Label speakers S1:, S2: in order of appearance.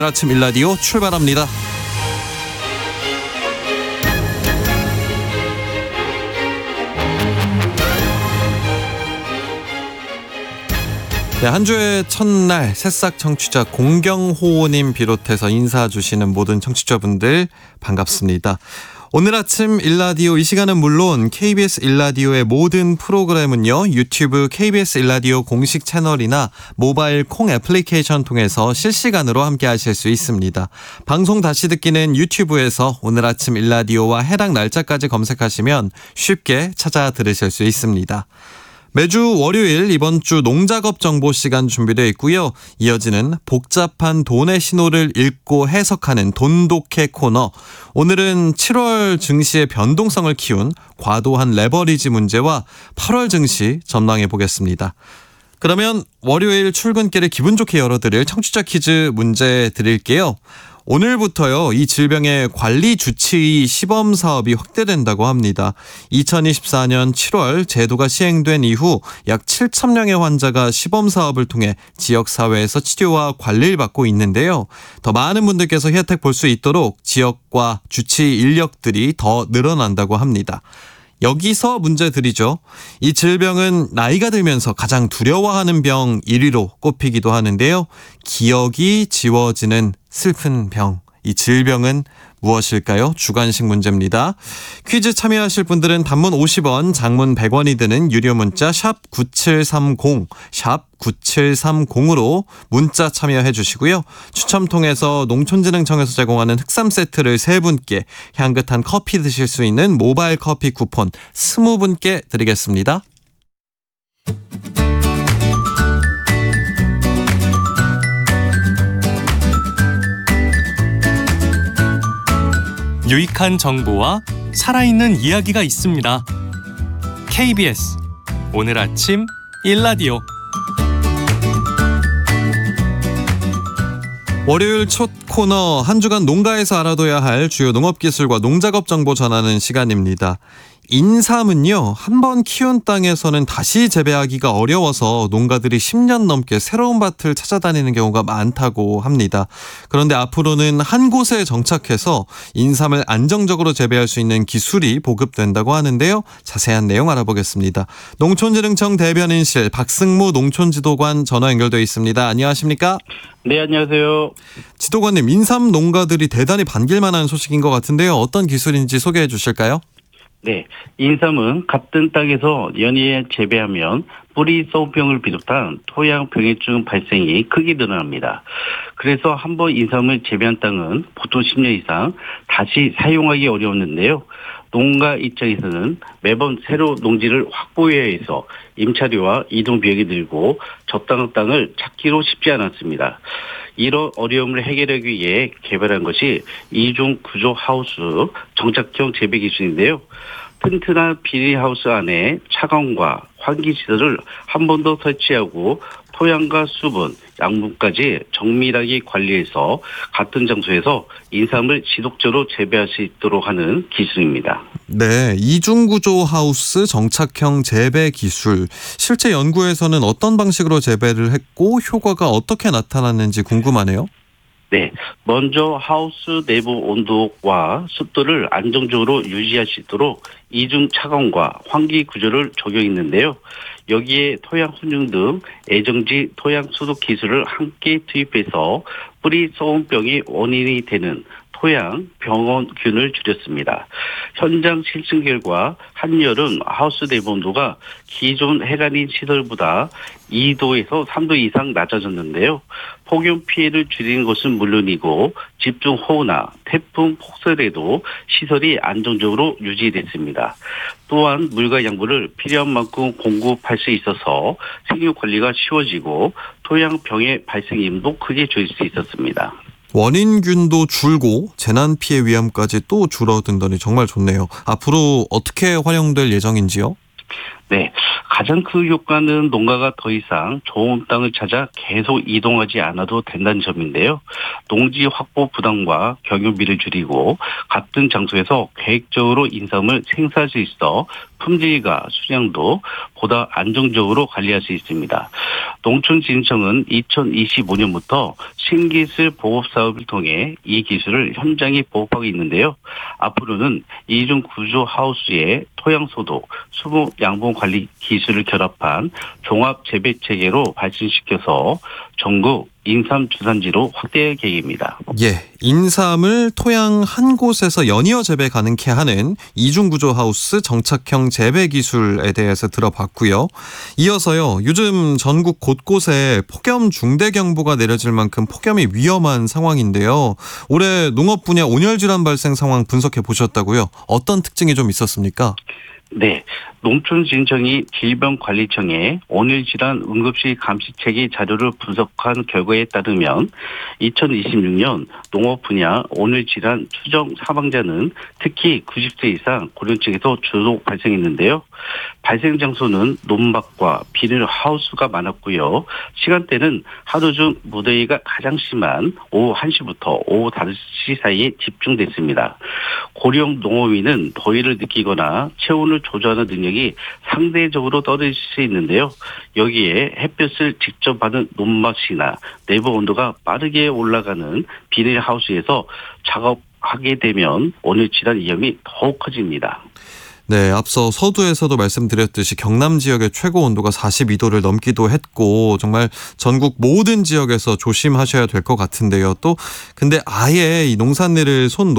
S1: 아침 일라디오 출발합니다. 네, 한 주의 첫날 새싹 청취자 공경호님 비롯해서 인사 주시는 모든 청취자분들 반갑습니다. 오늘 아침 일라디오 이 시간은 물론 KBS 일라디오의 모든 프로그램은요, 유튜브 KBS 일라디오 공식 채널이나 모바일 콩 애플리케이션 통해서 실시간으로 함께 하실 수 있습니다. 방송 다시 듣기는 유튜브에서 오늘 아침 일라디오와 해당 날짜까지 검색하시면 쉽게 찾아 들으실 수 있습니다. 매주 월요일 이번 주 농작업 정보 시간 준비되어 있고요. 이어지는 복잡한 돈의 신호를 읽고 해석하는 돈독해 코너. 오늘은 7월 증시의 변동성을 키운 과도한 레버리지 문제와 8월 증시 전망해 보겠습니다. 그러면 월요일 출근길에 기분 좋게 열어드릴 청취자 퀴즈 문제 드릴게요. 오늘부터요, 이 질병의 관리 주치의 시범 사업이 확대된다고 합니다. 2024년 7월 제도가 시행된 이후 약 7,000명의 환자가 시범 사업을 통해 지역사회에서 치료와 관리를 받고 있는데요. 더 많은 분들께서 혜택 볼 수 있도록 지역과 주치의 인력들이 더 늘어난다고 합니다. 여기서 문제 드리죠. 이 질병은 나이가 들면서 가장 두려워하는 병 1위로 꼽히기도 하는데요. 기억이 지워지는 슬픈 병. 이 질병은 무엇일까요? 주관식 문제입니다. 퀴즈 참여하실 분들은 단문 50원, 장문 100원이 드는 유료 문자 샵 9730, 샵 9730으로 문자 참여해 주시고요. 추첨 통해서 농촌진흥청에서 제공하는 흑삼 세트를 3분께, 향긋한 커피 드실 수 있는 모바일 커피 쿠폰 20분께 드리겠습니다.
S2: 유익한 정보와 살아있는 이야기가 있습니다. KBS 오늘 아침 일라디오.
S1: 월요일 첫 코너, 한 주간 농가에서 알아둬야 할 주요 농업기술과 농작업 정보 전하는 시간입니다. 인삼은요, 한번 키운 땅에서는 다시 재배하기가 어려워서 농가들이 10년 넘게 새로운 밭을 찾아다니는 경우가 많다고 합니다. 그런데 앞으로는 한 곳에 정착해서 인삼을 안정적으로 재배할 수 있는 기술이 보급된다고 하는데요. 자세한 내용 알아보겠습니다. 농촌진흥청 대변인실 박승무 농촌지도관 전화 연결되어 있습니다. 안녕하십니까?
S3: 네, 안녕하세요.
S1: 지도관님, 인삼 농가들이 대단히 반길만한 소식인 것 같은데요. 어떤 기술인지 소개해 주실까요?
S3: 네, 인삼은 같은 땅에서 연이에 재배하면 뿌리 썩병을 비롯한 토양 병해증 발생이 크게 늘어납니다. 그래서 한번 인삼을 재배한 땅은 보통 10년 이상 다시 사용하기 어려웠는데요. 농가 입장에서는 매번 새로 농지를 확보해야 해서 임차료와 이동 비용이 들고 적당한 땅을 찾기로 쉽지 않았습니다. 이런 어려움을 해결하기 위해 개발한 것이 이중 구조 하우스 정착형 재배 기술인데요. 튼튼한 비닐하우스 안에 차광과 환기시설을 한 번 더 설치하고 토양과 수분, 양분까지 정밀하게 관리해서 같은 장소에서 인삼을 지속적으로 재배할 수 있도록 하는 기술입니다.
S1: 네, 이중구조 하우스 정착형 재배 기술. 실제 연구에서는 어떤 방식으로 재배를 했고 효과가 어떻게 나타났는지 궁금하네요.
S3: 네, 먼저 하우스 내부 온도와 습도를 안정적으로 유지할 수 있도록 이중 차광과 환기 구조를 적용했는데요. 여기에 토양 훈증 등 애정지 토양 소독 기술을 함께 투입해서 뿌리 썩은병이 원인이 되는 토양 병원균을 줄였습니다. 현장 실증 결과 한여름 하우스 내부 온도가 기존 해관인 시설보다 2도에서 3도 이상 낮아졌는데요. 폭염 피해를 줄이는 것은 물론이고 집중호우나 태풍 폭설에도 시설이 안정적으로 유지됐습니다. 또한 물과 양분을 필요한 만큼 공급할 수 있어서 생육 관리가 쉬워지고 토양 병의 발생 임도 크게 줄일 수 있었습니다.
S1: 원인균도 줄고 재난 피해 위험까지 또 줄어든다니 정말 좋네요. 앞으로 어떻게 활용될 예정인지요?
S3: 네, 가장 큰 효과는 농가가 더 이상 좋은 땅을 찾아 계속 이동하지 않아도 된다는 점인데요. 농지 확보 부담과 경유비를 줄이고 같은 장소에서 계획적으로 인삼을 생산할 수 있어 품질과 수량도 보다 안정적으로 관리할 수 있습니다. 농촌진흥청은 2025년부터 신기술 보급 사업을 통해 이 기술을 현장에 보급하고 있는데요. 앞으로는 이중 구조 하우스의 토양 소독, 수분 양분 관리 기술을 결합한 종합 재배 체계로 발전시켜서 전국 인삼 주산지로 확대할 계획입니다.
S1: 예, 인삼을 토양 한 곳에서 연이어 재배 가능케 하는 이중구조 하우스 정착형 재배 기술에 대해서 들어봤고요. 이어서요, 요즘 전국 곳곳에 폭염 중대경보가 내려질 만큼 폭염이 위험한 상황인데요. 올해 농업 분야 온열 질환 발생 상황 분석해 보셨다고요? 어떤 특징이 좀 있었습니까?
S3: 네, 농촌진흥청이 질병관리청에 온열질환 응급실 감시체계 자료를 분석한 결과에 따르면 2026년 농업 분야 온열질환 추정 사망자는 특히 90세 이상 고령층에서 주로 발생했는데요. 발생 장소는 논밭과 비닐 하우스가 많았고요. 시간대는 하루 중 무더위가 가장 심한 오후 1시부터 오후 5시 사이에 집중됐습니다. 고령 농업인은 더위를 느끼거나 체온을 조절하는 능력이 상대적으로 떨어질 수 있는데요. 여기에 햇볕을 직접 받은 논밭이나 내부 온도가 빠르게 올라가는 비닐 하우스에서 작업하게 되면 온열질환 위험이 더욱 커집니다.
S1: 네, 앞서 서두에서도 말씀드렸듯이 경남 지역의 최고 온도가 42도를 넘기도 했고 정말 전국 모든 지역에서 조심하셔야 될 것 같은데요. 또 근데 아예 이 농산일을 손